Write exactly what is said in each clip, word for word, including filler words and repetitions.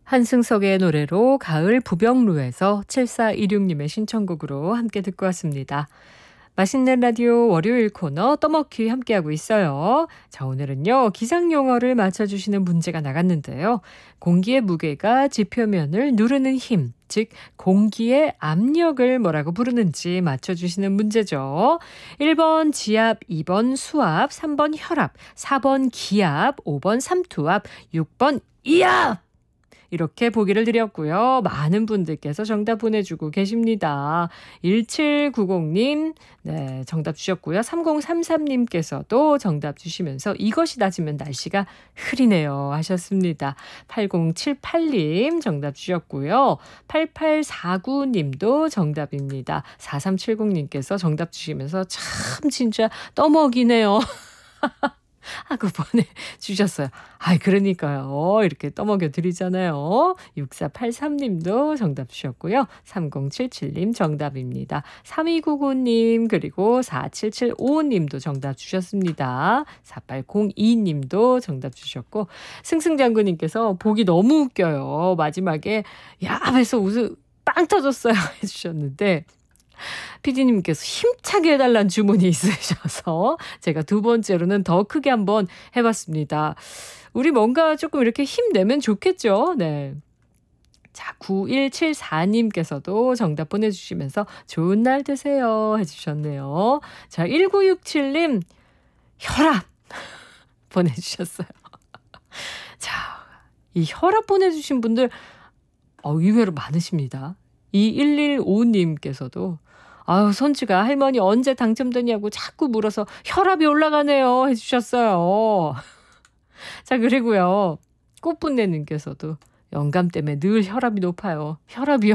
한승석의 노래로 가을 부병루에서 칠사이육님의 신청곡으로 함께 듣고 왔습니다. 맛있는 라디오 월요일 코너 떠먹기 함께하고 있어요. 자, 오늘은요, 기상용어를 맞춰주시는 문제가 나갔는데요. 공기의 무게가 지표면을 누르는 힘, 즉 공기의 압력을 뭐라고 부르는지 맞춰주시는 문제죠. 일 번 지압, 이 번 수압, 삼 번 혈압, 사 번 기압, 오 번 삼투압, 육 번 이압! 이렇게 보기를 드렸고요. 많은 분들께서 정답 보내주고 계십니다. 일칠구공님 네, 정답 주셨고요. 삼공삼삼님께서도 정답 주시면서 이것이 낮으면 날씨가 흐리네요 하셨습니다. 팔공칠팔님 정답 주셨고요. 팔팔사구님도 정답입니다. 사삼칠공님께서 정답 주시면서 참 진짜 떠먹이네요 하고 보내주셨어요. 아, 그러니까요. 이렇게 떠먹여 드리잖아요. 육사팔삼님도 정답 주셨고요. 삼공칠칠님 정답입니다. 삼이구구님 그리고 사칠칠오님도 정답 주셨습니다. 사팔공이님도 정답 주셨고 승승장구님께서 보기 너무 웃겨요. 마지막에 야 하면서 웃음 빵 터졌어요 해주셨는데 피디님께서 힘차게 해달라는 주문이 있으셔서 제가 두 번째로는 더 크게 한번 해봤습니다. 우리 뭔가 조금 이렇게 힘내면 좋겠죠. 네. 자, 구일칠사님께서도 정답 보내주시면서 좋은 날 되세요 해주셨네요. 자, 일구육칠님 혈압 보내주셨어요. 자, 이 혈압 보내주신 분들 어, 의외로 많으십니다. 이일일오님께서도 아유, 손주가 할머니 언제 당첨되냐고 자꾸 물어서 혈압이 올라가네요 해주셨어요. 자, 그리고요. 꽃분내님께서도 영감 때문에 늘 혈압이 높아요. 혈압이요.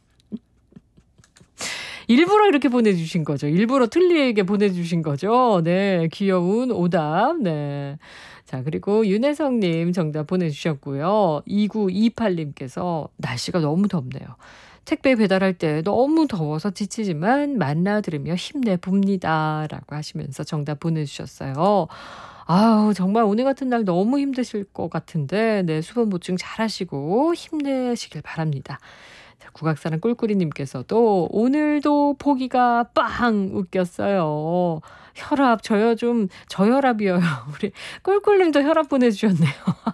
일부러 이렇게 보내주신 거죠. 일부러 틀리게 보내주신 거죠. 네, 귀여운 오답. 네. 자, 그리고 윤혜성님 정답 보내주셨고요. 이구이팔님께서 날씨가 너무 덥네요. 택배 배달할 때 너무 더워서 지치지만 만나 들으며 힘내봅니다 라고 하시면서 정답 보내주셨어요. 아우, 정말 오늘 같은 날 너무 힘드실 것 같은데 네, 수분 보충 잘 하시고 힘내시길 바랍니다. 자, 국악사랑 꿀꿀이님께서도 오늘도 보기가 빵 웃겼어요. 혈압 저요 좀 저혈압이요. 우리 꿀꿀님도 혈압 보내주셨네요.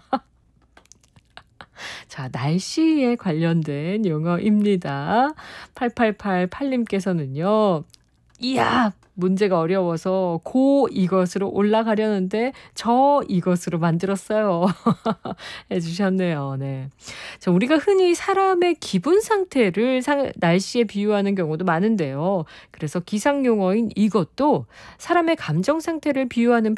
자, 날씨에 관련된 용어입니다. 팔팔팔팔님께서는요. 이야! 문제가 어려워서 고 이것으로 올라가려는데 저 이것으로 만들었어요. 해주셨네요. 네. 자, 우리가 흔히 사람의 기분 상태를 사, 날씨에 비유하는 경우도 많은데요. 그래서 기상용어인 이것도 사람의 감정 상태를 비유하는